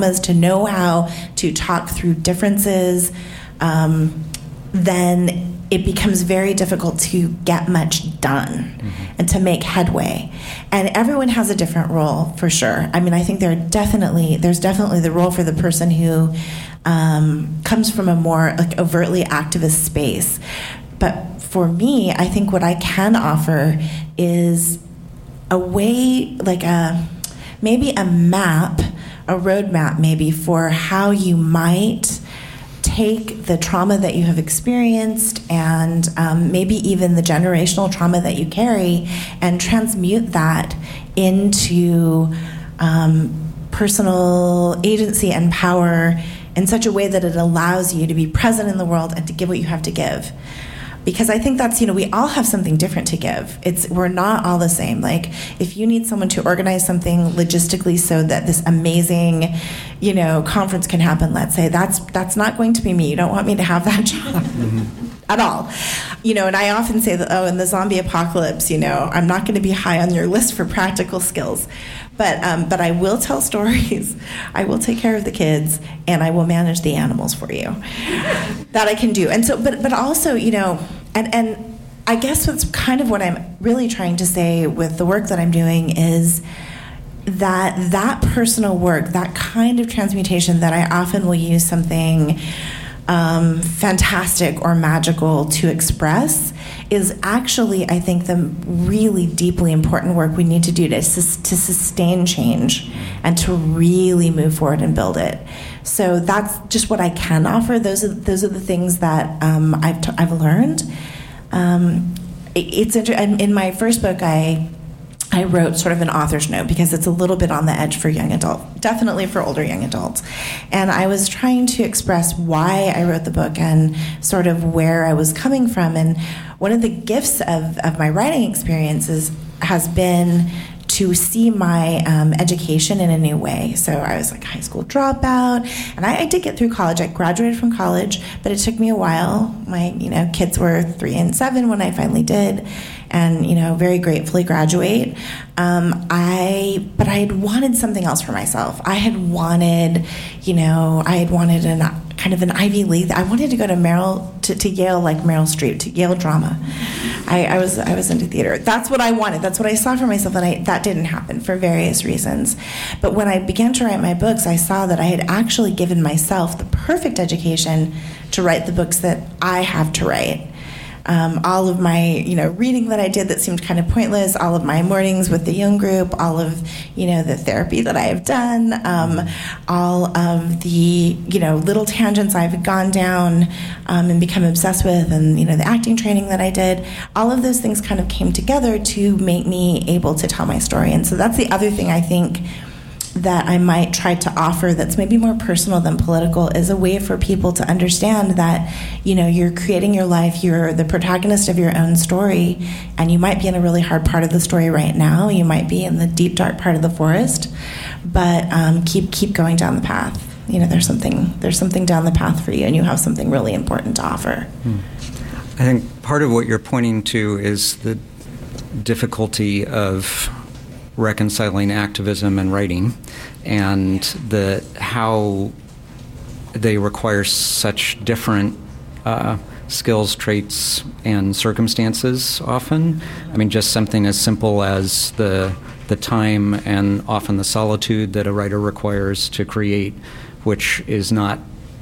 traumas, to know how to talk through differences, then it becomes very difficult to get much done and to make headway. And everyone has a different role, for sure. I mean, I think there's definitely the role for the person who comes from a more like overtly activist space. But for me, I think what I can offer is a way, like maybe a map, a roadmap maybe, for how you might take the trauma that you have experienced and maybe even the generational trauma that you carry and transmute that into personal agency and power in such a way that it allows you to be present in the world and to give what you have to give. Because I think that's, we all have something different to give. We're not all the same. Like, if you need someone to organize something logistically so that this amazing, conference can happen, let's say, that's not going to be me. You don't want me to have that job at all. And I often say that, in the zombie apocalypse, I'm not going to be high on your list for practical skills. But I will tell stories, I will take care of the kids, and I will manage the animals for you. That I can do. And so, but also, and I guess what's kind of what I'm really trying to say with the work that I'm doing is that personal work, that kind of transmutation that I often will use something fantastic or magical to express is actually, I think, the really deeply important work we need to do to sustain change and to really move forward and build it. So that's just what I can offer. Those are the things that I've learned. It's in my first book, I wrote sort of an author's note because it's a little bit on the edge for young adults, definitely for older young adults. And I was trying to express why I wrote the book and sort of where I was coming from. And one of the gifts of my writing experiences has been to see my education in a new way. So I was like a high school dropout, and I did get through college. I graduated from college, but it took me a while. My kids were 3 and 7 when I finally did, and very gratefully graduate. But I had wanted something else for myself. I had wanted kind of an Ivy League. I wanted to go to Yale, like Meryl Streep, to Yale drama. I was into theater. That's what I wanted. That's what I saw for myself, and that didn't happen for various reasons. But when I began to write my books, I saw that I had actually given myself the perfect education to write the books that I have to write. All of my, reading that I did that seemed kind of pointless, all of my mornings with the Jung group, all of, the therapy that I have done, all of the, little tangents I've gone down and become obsessed with, and, the acting training that I did, all of those things kind of came together to make me able to tell my story. And so that's the other thing I think that I might try to offer that's maybe more personal than political, is a way for people to understand that, you're creating your life, you're the protagonist of your own story, and you might be in a really hard part of the story right now, you might be in the deep, dark part of the forest, but keep going down the path. There's something down the path for you, and you have something really important to offer. I think part of what you're pointing to is the difficulty of reconciling activism and writing, and how they require such different skills, traits, and circumstances often. I mean, just something as simple as the time and often the solitude that a writer requires to create, which is not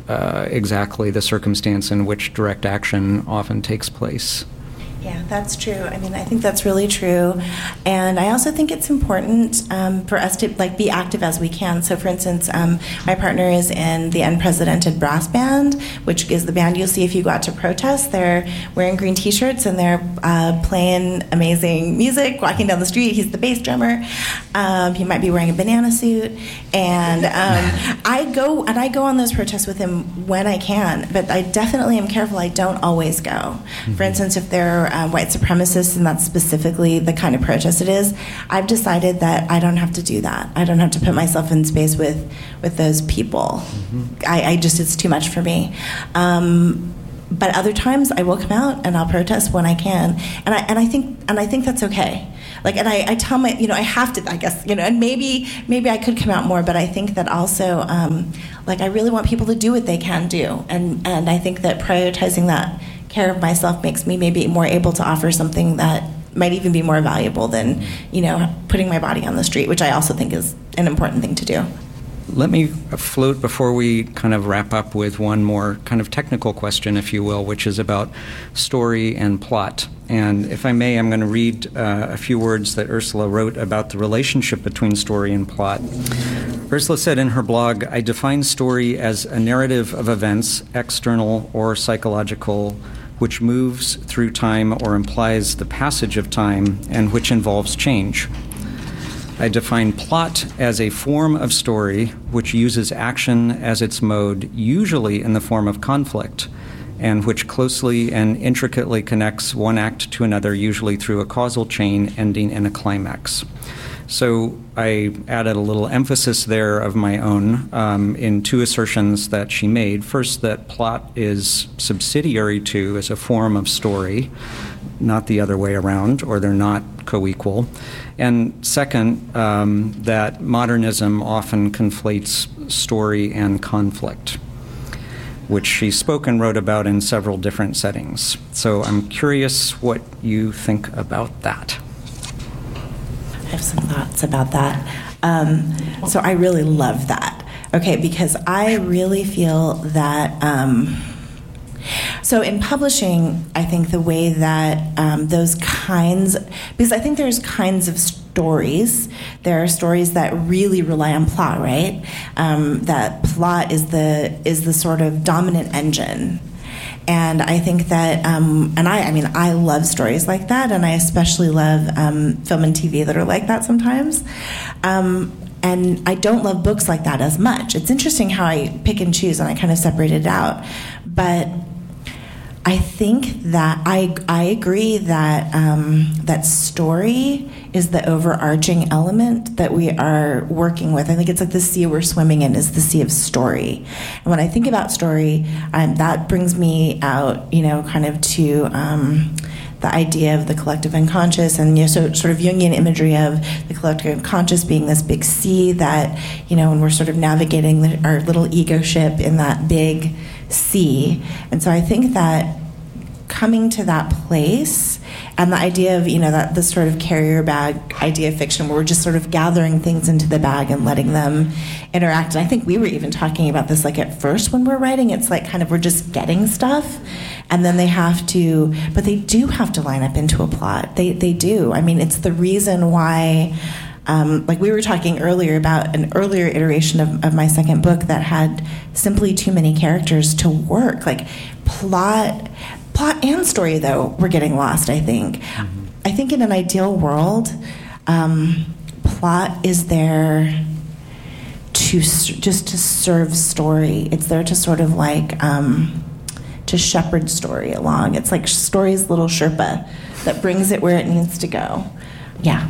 exactly the circumstance in which direct action often takes place. Yeah, that's true. I mean, I think that's really true. And I also think it's important for us to be active as we can. So, for instance, my partner is in the Unprecedented Brass Band, which is the band you'll see if you go out to protest. They're wearing green T-shirts and they're playing amazing music, walking down the street. He's the bass drummer. He might be wearing a banana suit. And I go on those protests with him when I can, but I definitely am careful. I don't always go. Mm-hmm. For instance, if they're white supremacists, and that's specifically the kind of protest it is, I've decided that I don't have to do that. I don't have to put myself in space with those people. Mm-hmm. It's too much for me. But other times I will come out and I'll protest when I can, and I think that's okay. Like, and I tell my, I have to, I guess, and maybe I could come out more, but I think that also, I really want people to do what they can do. And I think that prioritizing that care of myself makes me maybe more able to offer something that might even be more valuable than, putting my body on the street, which I also think is an important thing to do. Let me float before we kind of wrap up with one more kind of technical question, if you will, which is about story and plot. And if I may, I'm going to read a few words that Ursula wrote about the relationship between story and plot. Ursula said in her blog, "I define story as a narrative of events, external or psychological, which moves through time or implies the passage of time and which involves change. I define plot as a form of story which uses action as its mode, usually in the form of conflict, and which closely and intricately connects one act to another, usually through a causal chain ending in a climax." So I added a little emphasis there of my own in two assertions that she made. First, that plot is subsidiary to, as a form of story, not the other way around, or they're not co-equal. And second, that modernism often conflates story and conflict, which she spoke and wrote about in several different settings. So I'm curious what you think about that. I have some thoughts about that. So I really love that. Okay, because I really feel that... So in publishing, I think the way that those kinds, because I think there's kinds of stories. There are stories that really rely on plot, right? That plot is the sort of dominant engine. And I think that, I love stories like that, and I especially love film and TV that are like that sometimes. And I don't love books like that as much. It's interesting how I pick and choose, and I kind of separate it out. But I think that I agree that that story is the overarching element that we are working with. I think it's like the sea we're swimming in is the sea of story. And when I think about story, that brings me out, kind of to the idea of the collective unconscious, and so sort of Jungian imagery of the collective unconscious being this big sea that, when we're sort of navigating our little ego ship in that big sea. And so I think that coming to that place and the idea of, that the sort of carrier bag idea of fiction where we're just sort of gathering things into the bag and letting them interact. And I think we were even talking about this at first when we're writing. It's like kind of we're just getting stuff and then they do have to line up into a plot. They do. I mean, it's the reason why... we were talking earlier about an earlier iteration of my second book that had simply too many characters to work. Plot and story, though, were getting lost, I think. Mm-hmm. I think in an ideal world, plot is there to serve story. It's there to sort of to shepherd story along. It's like story's little Sherpa that brings it where it needs to go. Yeah.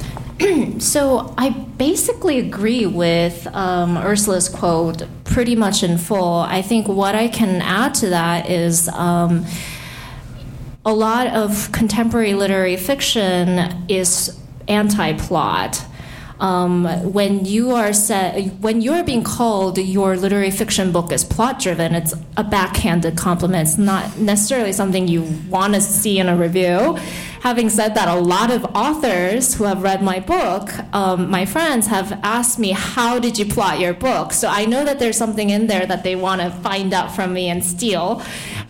So I basically agree with Ursula's quote pretty much in full. I think what I can add to that is a lot of contemporary literary fiction is anti-plot. When you're being called your literary fiction book is plot-driven, it's a backhanded compliment. It's not necessarily something you want to see in a review. Having said that, a lot of authors who have read my book, my friends, have asked me, how did you plot your book? So I know that there's something in there that they want to find out from me and steal.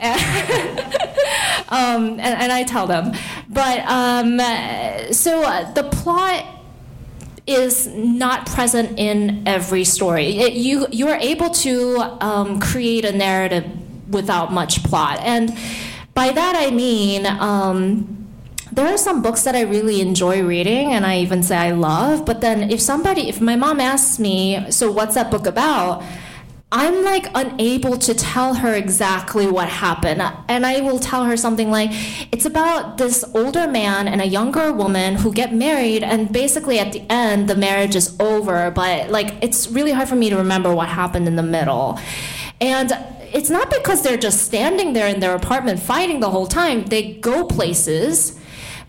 And I tell them. But so the plot is not present in every story. You are able to create a narrative without much plot. And by that I mean there are some books that I really enjoy reading and I even say I love, but then if my mom asks me, so what's that book about? I'm unable to tell her exactly what happened. And I will tell her something like, it's about this older man and a younger woman who get married, and basically at the end, the marriage is over, but it's really hard for me to remember what happened in the middle. And it's not because they're just standing there in their apartment fighting the whole time. They go places,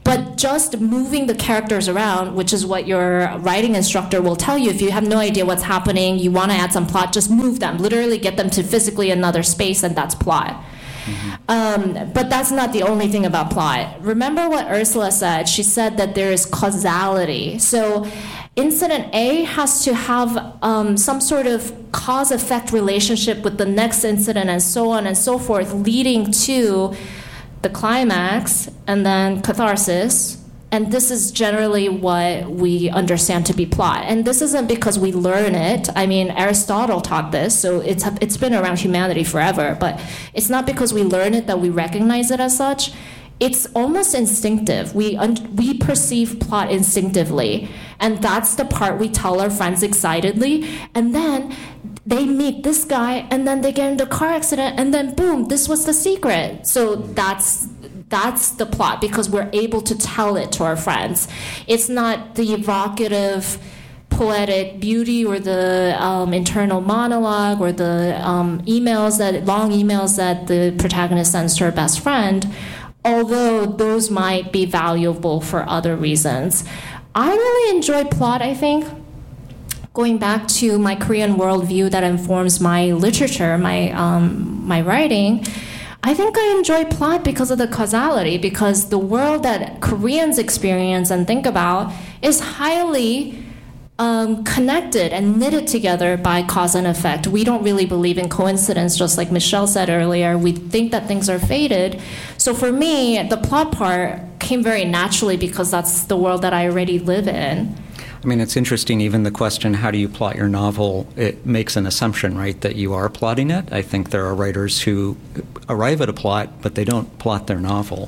But just moving the characters around, which is what your writing instructor will tell you, if you have no idea what's happening, you want to add some plot, just move them. Literally get them to physically another space, and that's plot. But that's not the only thing about plot. Remember what Ursula said? She said that there is causality. So incident A has to have some sort of cause-effect relationship with the next incident and so on and so forth, leading to the climax and then catharsis. And this is generally what we understand to be plot. And this isn't because we learn it. I mean, Aristotle taught this, so it's been around humanity forever. But it's not because we learn it that we recognize it as such. It's almost instinctive. We perceive plot instinctively. And that's the part we tell our friends excitedly. And then they meet this guy, and then they get into a car accident, and then boom, this was the secret. So that's the plot, because we're able to tell it to our friends. It's not the evocative poetic beauty or the internal monologue or the long emails that the protagonist sends to her best friend, although those might be valuable for other reasons. I really enjoy plot, I think. Going back to my Korean worldview that informs my literature, my writing, I think I enjoy plot because of the causality, because the world that Koreans experience and think about is highly connected and knitted together by cause and effect. We don't really believe in coincidence, just like Michelle said earlier. We think that things are fated. So for me, the plot part came very naturally because that's the world that I already live in. I mean, it's interesting, even the question, how do you plot your novel? It makes an assumption, right, that you are plotting it. I think there are writers who arrive at a plot, but they don't plot their novel.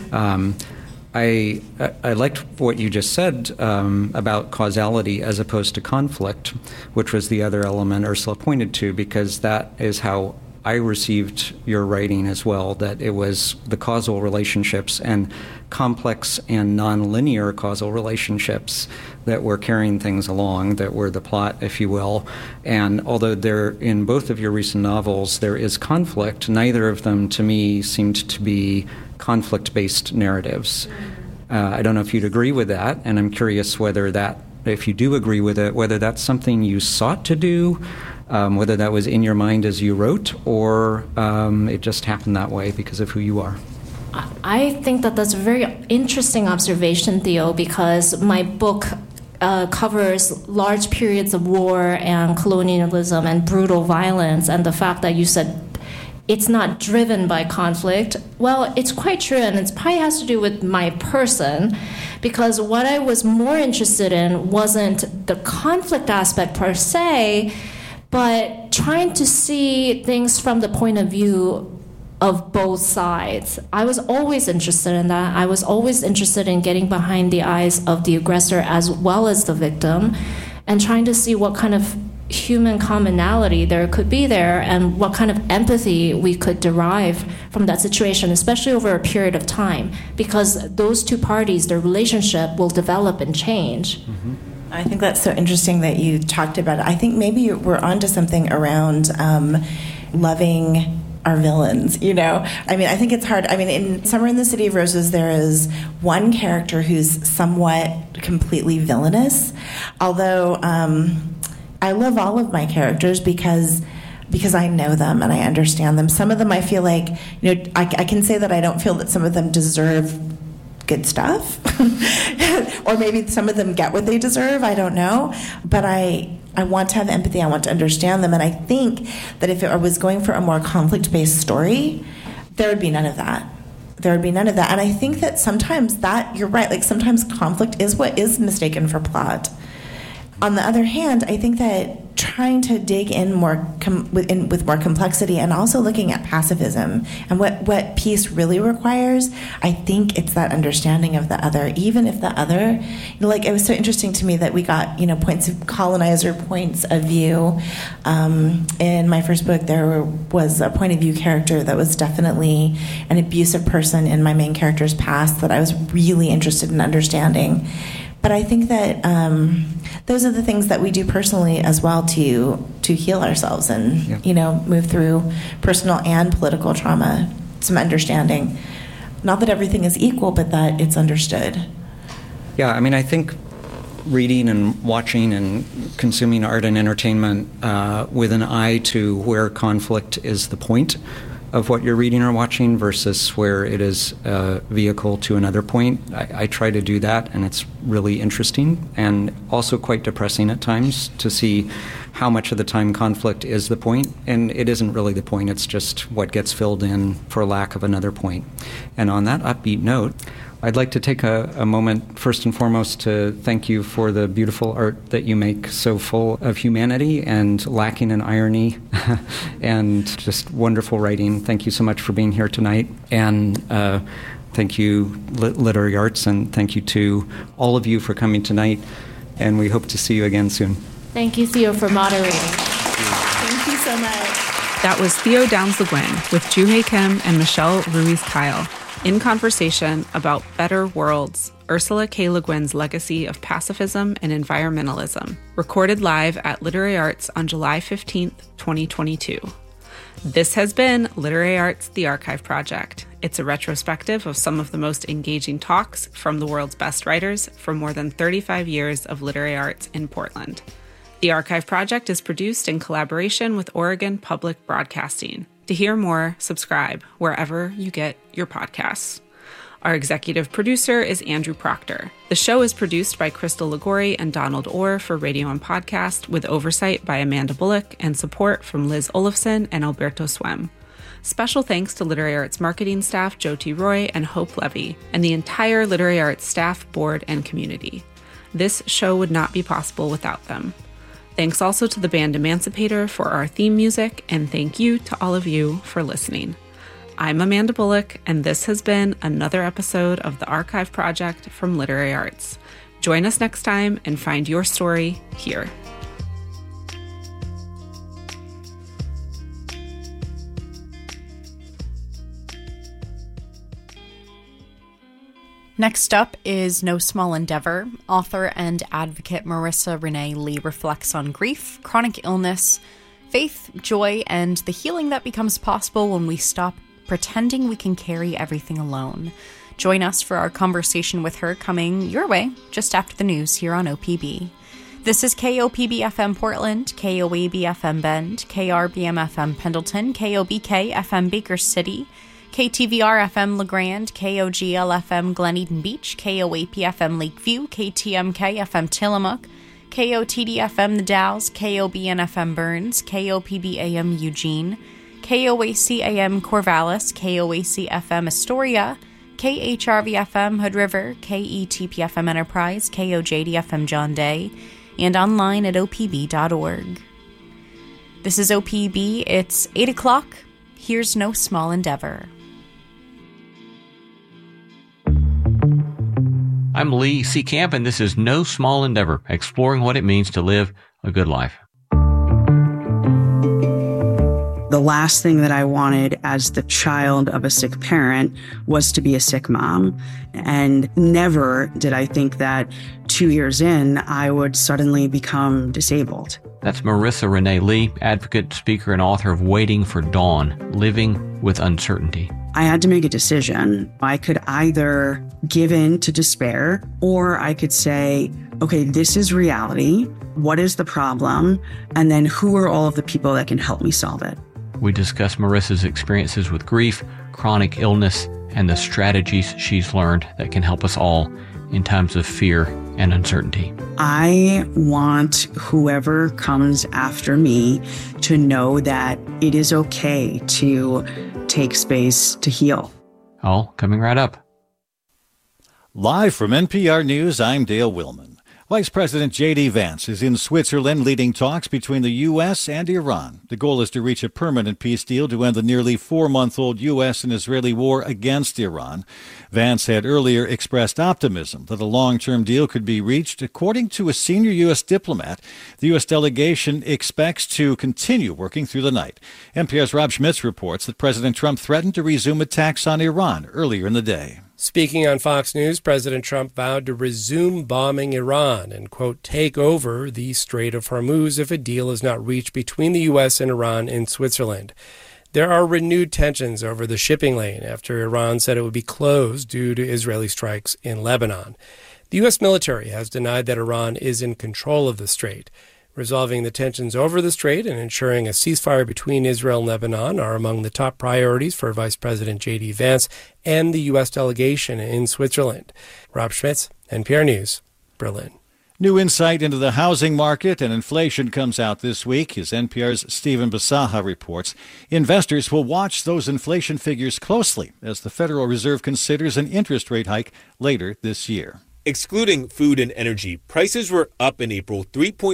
I liked what you just said about causality as opposed to conflict, which was the other element Ursula pointed to, because that is how I received your writing as well, that it was the causal relationships and complex and nonlinear causal relationships that were carrying things along, that were the plot, if you will. And although in both of your recent novels there is conflict, neither of them to me seemed to be conflict-based narratives. I don't know if you'd agree with that, and I'm curious if you do agree with it, whether that's something you sought to do, whether that was in your mind as you wrote, or it just happened that way because of who you are. I think that that's a very interesting observation, Theo, because my book covers large periods of war and colonialism and brutal violence, and the fact that you said it's not driven by conflict. Well, it's quite true, and it probably has to do with my person, because what I was more interested in wasn't the conflict aspect per se, but trying to see things from the point of view of both sides. I was always interested in that. I was always interested in getting behind the eyes of the aggressor as well as the victim, and trying to see what kind of human commonality there could be there, and what kind of empathy we could derive from that situation, especially over a period of time, because those two parties, their relationship will develop and change. Mm-hmm. I think that's so interesting that you talked about it. I think maybe we're onto something around loving our villains, you know? I mean, I think it's hard. I mean, in Summer in the City of Roses, there is one character who's somewhat completely villainous, although I love all of my characters because I know them and I understand them. Some of them I feel like, you know, I can say that I don't feel that some of them deserve good stuff. Or maybe some of them get what they deserve, I don't know. But I want to have empathy, I want to understand them, and I think that if I was going for a more conflict-based story, there would be none of that. There would be none of that. And I think that sometimes you're right, like sometimes conflict is what is mistaken for plot. On the other hand, I think that trying to dig in more with more complexity, and also looking at pacifism and what peace really requires, I think it's that understanding of the other, even if the other, you know, like it was so interesting to me that we got, you know, colonizer points of view. In my first book, there was a point of view character that was definitely an abusive person in my main character's past that I was really interested in understanding. But I think that those are the things that we do personally as well to heal ourselves and, you know, move through personal and political trauma, some understanding. Not that everything is equal, but that it's understood. Yeah, I mean, I think reading and watching and consuming art and entertainment with an eye to where conflict is the point of what you're reading or watching versus where it is a vehicle to another point. I try to do that, and it's really interesting and also quite depressing at times to see how much of the time conflict is the point, and it isn't really the point, it's just what gets filled in for lack of another point. And on that upbeat note, I'd like to take a moment, first and foremost, to thank you for the beautiful art that you make, so full of humanity and lacking in irony and just wonderful writing. Thank you so much for being here tonight. And thank you, Literary Arts, and thank you to all of you for coming tonight. And we hope to see you again soon. Thank you, Theo, for moderating. Thank you so much. That was Theo Downs-Le Guin with Joo-Hae Kim and Michelle Ruiz-Kyle in conversation about Better Worlds, Ursula K. Le Guin's legacy of pacifism and environmentalism, recorded live at Literary Arts on July 15th, 2022. This has been Literary Arts, The Archive Project. It's a retrospective of some of the most engaging talks from the world's best writers for more than 35 years of literary arts in Portland. The Archive Project is produced in collaboration with Oregon Public Broadcasting. To hear more, subscribe wherever you get your podcasts. Our executive producer is Andrew Proctor. The show is produced by Crystal Ligori and Donald Orr for Radio and Podcast, with oversight by Amanda Bullock and support from Liz Olafson and Alberto Swem. Special thanks to Literary Arts marketing staff Jyoti Roy and Hope Levy, and the entire Literary Arts staff, board, and community. This show would not be possible without them. Thanks also to the band Emancipator for our theme music, and thank you to all of you for listening. I'm Amanda Bullock, and this has been another episode of the Archive Project from Literary Arts. Join us next time and find your story here. Next up is No Small Endeavor. Author and advocate Marissa Renee Lee reflects on grief, chronic illness, faith, joy, and the healing that becomes possible when we stop pretending we can carry everything alone. Join us for our conversation with her coming your way just after the news here on OPB. This is KOPB FM Portland, KOAB FM Bend, KRBM FM Pendleton, KOBK FM Baker City, KTVR FM LeGrand, KOGL FM Glen Eden Beach, KOAP FM Lakeview, KTMK FM Tillamook, KOTD FM The Dalles, KOBN FM Burns, KOPB AM Eugene, KOAC AM Corvallis, KOAC FM Astoria, KHRV FM Hood River, KETP FM Enterprise, KOJD FM John Day, and online at opb.org. This is OPB. It's 8 o'clock. Here's No Small Endeavor. I'm Lee C. Camp, and this is No Small Endeavor, exploring what it means to live a good life. The last thing that I wanted as the child of a sick parent was to be a sick mom. And never did I think that 2 years in, I would suddenly become disabled. That's Marissa Renee Lee, advocate, speaker, and author of Waiting for Dawn, Living with Uncertainty. I had to make a decision. I could either give in to despair, or I could say, okay, this is reality. What is the problem? And then who are all of the people that can help me solve it? We discuss Marissa's experiences with grief, chronic illness, and the strategies she's learned that can help us all in times of fear and uncertainty. I want whoever comes after me to know that it is okay to take space to heal. All coming right up. Live from NPR News, I'm Dale Willman. Vice President J.D. Vance is in Switzerland leading talks between the U.S. and Iran. The goal is to reach a permanent peace deal to end the nearly 4-month-old U.S. and Israeli war against Iran. Vance had earlier expressed optimism that a long-term deal could be reached. According to a senior U.S. diplomat, the U.S. delegation expects to continue working through the night. NPR's Rob Schmitz reports that President Trump threatened to resume attacks on Iran earlier in the day. Speaking on Fox News, President Trump vowed to resume bombing Iran and, quote, take over the Strait of Hormuz if a deal is not reached between the U.S. and Iran in Switzerland. There are renewed tensions over the shipping lane after Iran said it would be closed due to Israeli strikes in Lebanon. The U.S. military has denied that Iran is in control of the strait. Resolving the tensions over the strait and ensuring a ceasefire between Israel and Lebanon are among the top priorities for Vice President J.D. Vance and the U.S. delegation in Switzerland. Rob Schmitz, NPR News, Berlin. New insight into the housing market and inflation comes out this week as NPR's Stephen Bisaha reports. Investors will watch those inflation figures closely as the Federal Reserve considers an interest rate hike later this year. Excluding food and energy, prices were up in April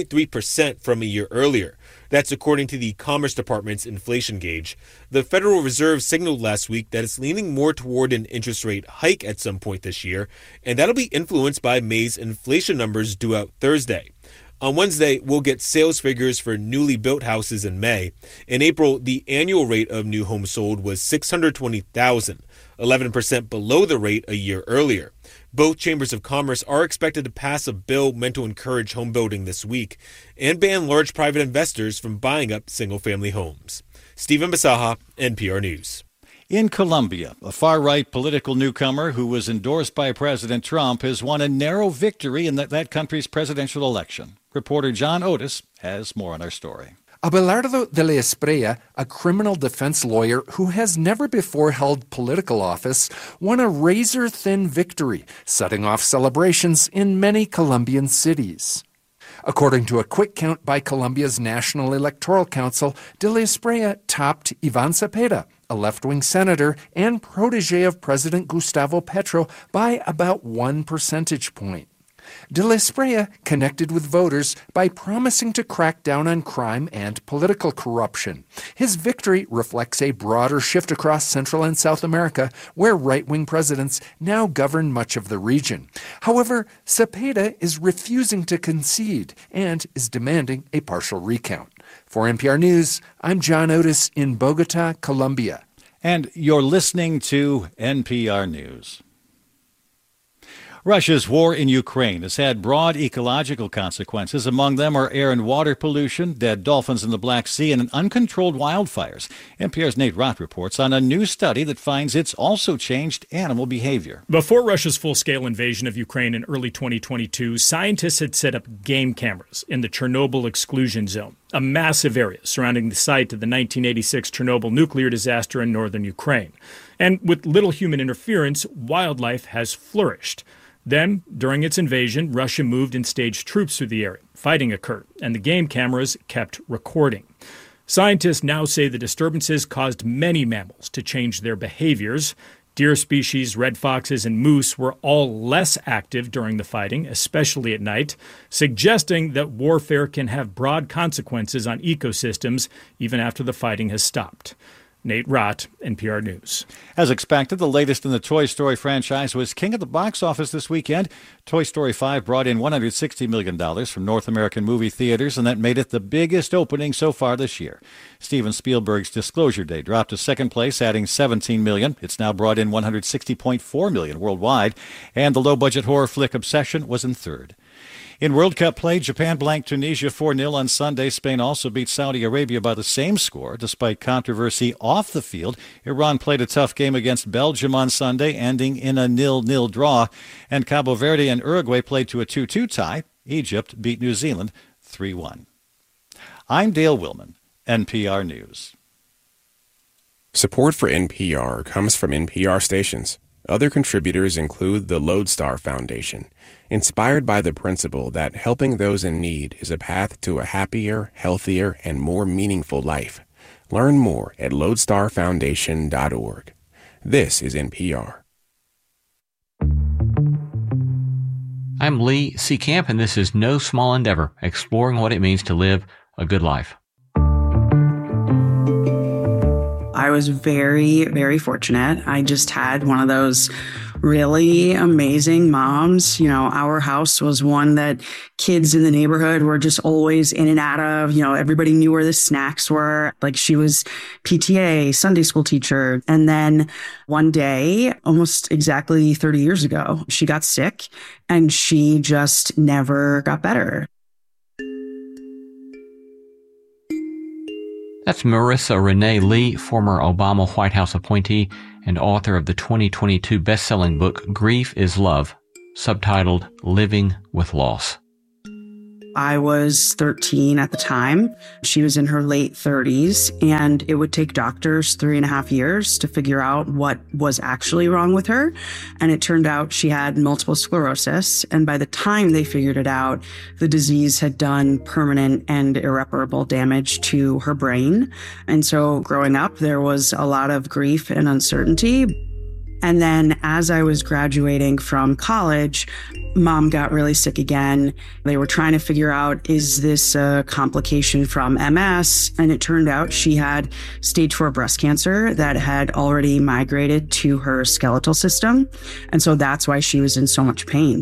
3.3% from a year earlier. That's according to the Commerce Department's inflation gauge. The Federal Reserve signaled last week that it's leaning more toward an interest rate hike at some point this year, and that'll be influenced by May's inflation numbers due out Thursday. On Wednesday, we'll get sales figures for newly built houses in May. In April, the annual rate of new homes sold was 620,000, 11% below the rate a year earlier. Both chambers of commerce are expected to pass a bill meant to encourage home building this week and ban large private investors from buying up single-family homes. Stephen Bisaha, NPR News. In Colombia, a far-right political newcomer who was endorsed by President Trump has won a narrow victory in that country's presidential election. Reporter John Otis has more on our story. Abelardo de la Espriella, a criminal defense lawyer who has never before held political office, won a razor-thin victory, setting off celebrations in many Colombian cities. According to a quick count by Colombia's National Electoral Council, de la Espriella topped Iván Cepeda, a left-wing senator and protege of President Gustavo Petro, by about 1 percentage point. De la Espriella connected with voters by promising to crack down on crime and political corruption. His victory reflects a broader shift across Central and South America, where right-wing presidents now govern much of the region. However, Cepeda is refusing to concede and is demanding a partial recount. For NPR News, I'm John Otis in Bogota, Colombia. And you're listening to NPR News. Russia's war in Ukraine has had broad ecological consequences. Among them are air and water pollution, dead dolphins in the Black Sea, and uncontrolled wildfires. NPR's Nate Rott reports on a new study that finds it's also changed animal behavior. Before Russia's full-scale invasion of Ukraine in early 2022, scientists had set up game cameras in the Chernobyl exclusion zone, a massive area surrounding the site of the 1986 Chernobyl nuclear disaster in northern Ukraine. And with little human interference, wildlife has flourished. Then, during its invasion, Russia moved and staged troops through the area. Fighting occurred, and the game cameras kept recording. Scientists now say the disturbances caused many mammals to change their behaviors. Deer species, red foxes, and moose were all less active during the fighting, especially at night, suggesting that warfare can have broad consequences on ecosystems even after the fighting has stopped. Nate Rott, NPR News. As expected, the latest in the Toy Story franchise was king of the box office this weekend. Toy Story 5 brought in $160 million from North American movie theaters, and that made it the biggest opening so far this year. Steven Spielberg's Disclosure Day dropped to second place, adding $17 million. It's now brought in $160.4 million worldwide, and the low-budget horror flick Obsession was in third. In World Cup play, Japan blanked Tunisia 4-0 on Sunday. Spain also beat Saudi Arabia by the same score. Despite controversy off the field, Iran played a tough game against Belgium on Sunday, ending in a 0-0 draw. And Cabo Verde and Uruguay played to a 2-2 tie. Egypt beat New Zealand 3-1. I'm Dale Willman, NPR News. Support for NPR comes from NPR stations. Other contributors include the Lodestar Foundation, inspired by the principle that helping those in need is a path to a happier, healthier, and more meaningful life. Learn more at lodestarfoundation.org. This is NPR. I'm Lee Seacamp, and this is No Small Endeavor, exploring what it means to live a good life. I was very, very fortunate. I just had one of those really amazing moms. You know, our house was one that kids in the neighborhood were just always in and out of. You know, everybody knew where the snacks were. Like, she was PTA, Sunday school teacher. And then one day, almost exactly 30 years ago, she got sick and she just never got better. That's Marissa Renee Lee, former Obama White House appointee and author of the 2022 best-selling book, Grief is Love, subtitled Living with Loss. I was 13 at the time. She was in her late 30s, and it would take doctors 3.5 years to figure out what was actually wrong with her. And it turned out she had multiple sclerosis. And by the time they figured it out, the disease had done permanent and irreparable damage to her brain. And so growing up, there was a lot of grief and uncertainty. And then as I was graduating from college, Mom got really sick again. They were trying to figure out, is this a complication from MS? And it turned out she had stage 4 breast cancer that had already migrated to her skeletal system. And so that's why she was in so much pain.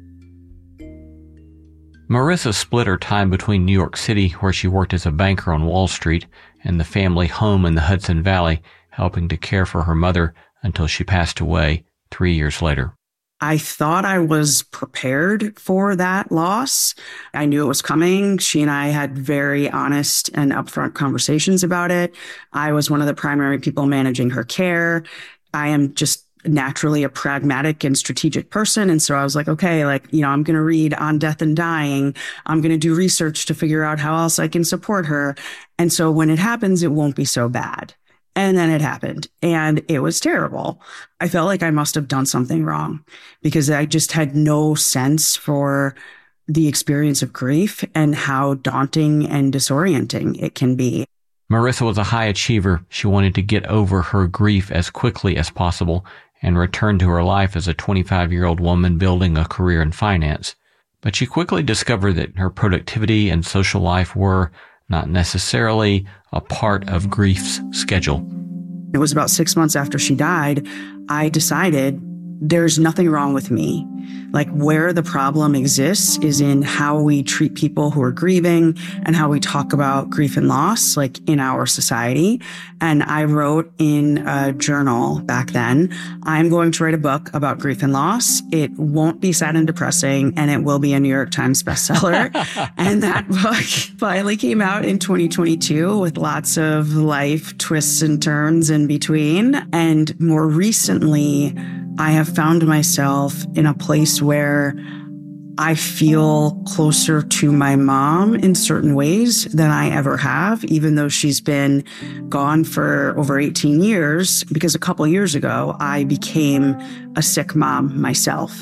Marissa split her time between New York City, where she worked as a banker on Wall Street, and the family home in the Hudson Valley, helping to care for her mother until she passed away 3 years later. I thought I was prepared for that loss. I knew it was coming. She and I had very honest and upfront conversations about it. I was one of the primary people managing her care. I am just naturally a pragmatic and strategic person. And so I was like, okay, I'm going to read On Death and Dying. I'm going to do research to figure out how else I can support her. And so when it happens, it won't be so bad. And then it happened, and it was terrible. I felt like I must have done something wrong because I just had no sense for the experience of grief and how daunting and disorienting it can be. Marissa was a high achiever. She wanted to get over her grief as quickly as possible and return to her life as a 25-year-old woman building a career in finance. But she quickly discovered that her productivity and social life were not necessarily a part of grief's schedule. It was about 6 months after she died, I decided there's nothing wrong with me. Where the problem exists is in how we treat people who are grieving and how we talk about grief and loss, in our society. And I wrote in a journal back then, I'm going to write a book about grief and loss. It won't be sad and depressing, and it will be a New York Times bestseller. And that book finally came out in 2022 with lots of life twists and turns in between. And more recently, I have found myself in a place where I feel closer to my mom in certain ways than I ever have, even though she's been gone for over 18 years, because a couple of years ago, I became a sick mom myself.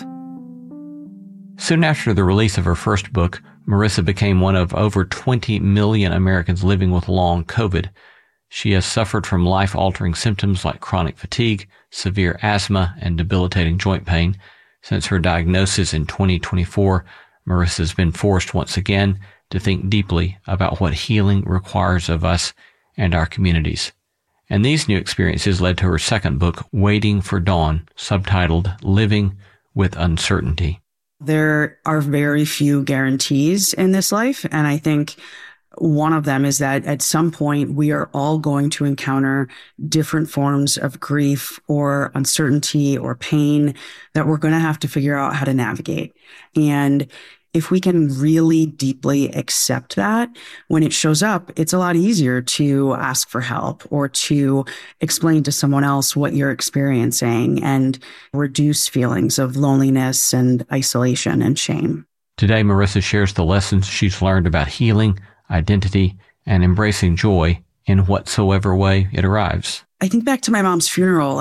Soon after the release of her first book, Marissa became one of over 20 million Americans living with long COVID. She has suffered from life-altering symptoms like chronic fatigue, severe asthma, and debilitating joint pain. Since her diagnosis in 2024, Marissa's been forced once again to think deeply about what healing requires of us and our communities. And these new experiences led to her second book, Waiting for Dawn, subtitled Living with Uncertainty. There are very few guarantees in this life, and I think one of them is that at some point we are all going to encounter different forms of grief or uncertainty or pain that we're going to have to figure out how to navigate. And if we can really deeply accept that, when it shows up, it's a lot easier to ask for help or to explain to someone else what you're experiencing and reduce feelings of loneliness and isolation and shame. Today, Marissa shares the lessons she's learned about healing, identity, and embracing joy in whatsoever way it arrives. I think back to my mom's funeral,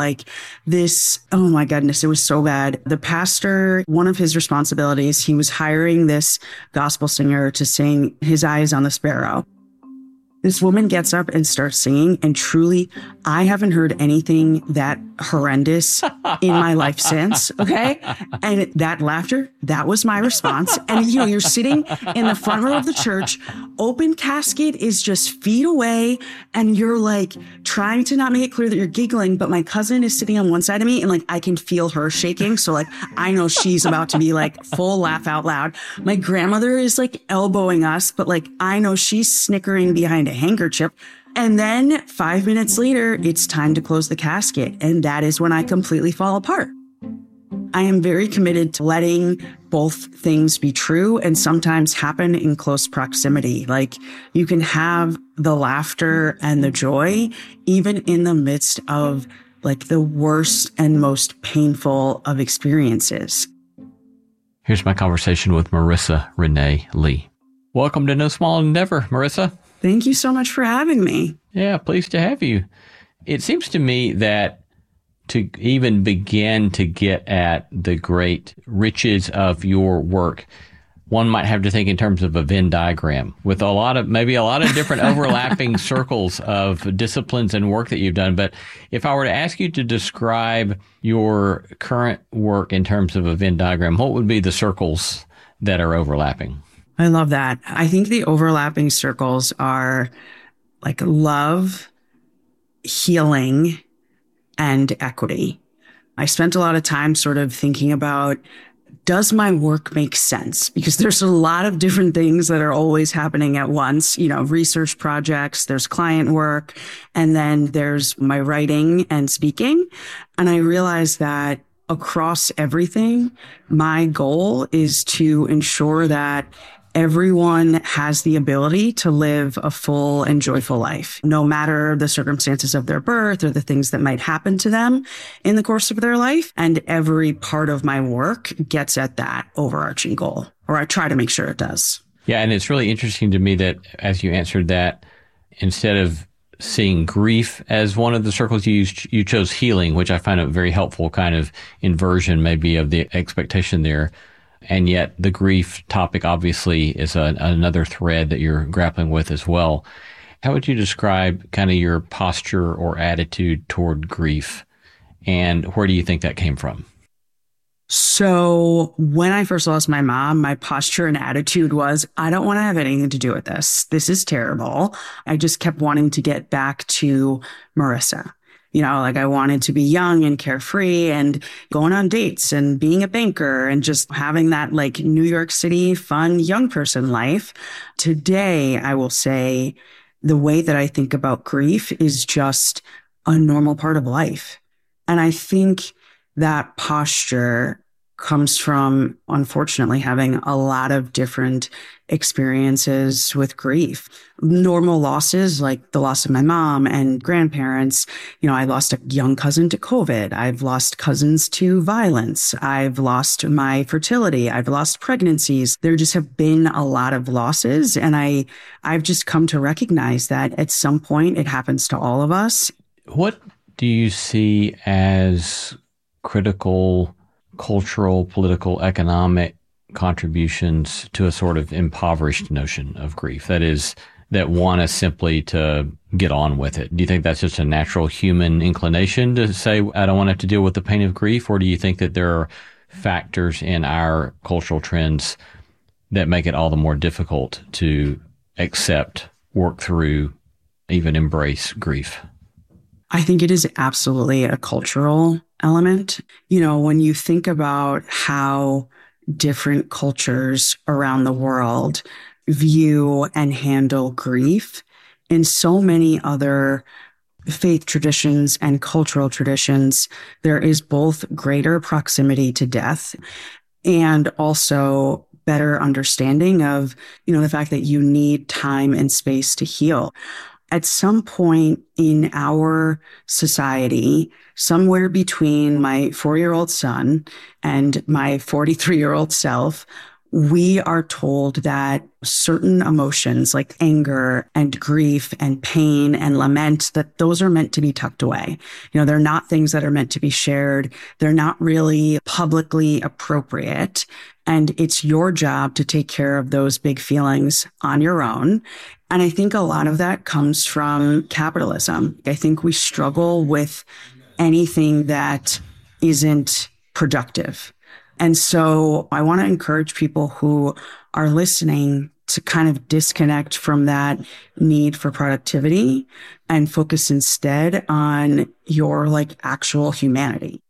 oh my goodness, it was so bad. The pastor, one of his responsibilities, he was hiring this gospel singer to sing His Eyes on the Sparrow. This woman gets up and starts singing, and truly, I haven't heard anything that horrendous in my life since, okay? And that laughter, that was my response. And, you're sitting in the front row of the church, open casket is just feet away, and you're, trying to not make it clear that you're giggling, but my cousin is sitting on one side of me, and, I can feel her shaking, so, I know she's about to be, full laugh out loud. My grandmother is, elbowing us, but, I know she's snickering behind a handkerchief. And then 5 minutes later, it's time to close the casket. And that is when I completely fall apart. I am very committed to letting both things be true and sometimes happen in close proximity. Like you can have the laughter and the joy even in the midst of like the worst and most painful of experiences. Here's my conversation with Marissa Renee Lee. Welcome to No Small Endeavor, Marissa. Thank you so much for having me. Yeah, pleased to have you. It seems to me that to even begin to get at the great riches of your work, one might have to think in terms of a Venn diagram with maybe a lot of different overlapping circles of disciplines and work that you've done. But if I were to ask you to describe your current work in terms of a Venn diagram, what would be the circles that are overlapping? I love that. I think the overlapping circles are like love, healing, and equity. I spent a lot of time sort of thinking about, does my work make sense? Because there's a lot of different things that are always happening at once, research projects, there's client work, and then there's my writing and speaking. And I realized that across everything, my goal is to ensure that everyone has the ability to live a full and joyful life, no matter the circumstances of their birth or the things that might happen to them in the course of their life. And every part of my work gets at that overarching goal, or I try to make sure it does. Yeah, and it's really interesting to me that as you answered that, instead of seeing grief as one of the circles you used, you chose healing, which I find a very helpful kind of inversion maybe of the expectation there. And yet the grief topic obviously is another thread that you're grappling with as well. How would you describe kind of your posture or attitude toward grief? And where do you think that came from? So when I first lost my mom, my posture and attitude was, I don't want to have anything to do with this. This is terrible. I just kept wanting to get back to Marissa. I wanted to be young and carefree and going on dates and being a banker and just having that like New York City fun young person life. Today, I will say the way that I think about grief is just a normal part of life. And I think that posture comes from, unfortunately, having a lot of different experiences with grief. Normal losses, like the loss of my mom and grandparents. I lost a young cousin to COVID. I've lost cousins to violence. I've lost my fertility. I've lost pregnancies. There just have been a lot of losses. And I've just come to recognize that at some point it happens to all of us. What do you see as critical cultural, political, economic contributions to a sort of impoverished notion of grief? That is, that want us simply to get on with it. Do you think that's just a natural human inclination to say, I don't want to have to deal with the pain of grief? Or do you think that there are factors in our cultural trends that make it all the more difficult to accept, work through, even embrace grief? I think it is absolutely a cultural element. When you think about how different cultures around the world view and handle grief, in so many other faith traditions and cultural traditions, there is both greater proximity to death and also better understanding of, the fact that you need time and space to heal. At some point in our society, somewhere between my 4-year-old son and my 43-year-old self, we are told that certain emotions like anger and grief and pain and lament, that those are meant to be tucked away. They're not things that are meant to be shared. They're not really publicly appropriate. And it's your job to take care of those big feelings on your own. And I think a lot of that comes from capitalism. I think we struggle with anything that isn't productive. And so I want to encourage people who are listening to kind of disconnect from that need for productivity and focus instead on your actual humanity.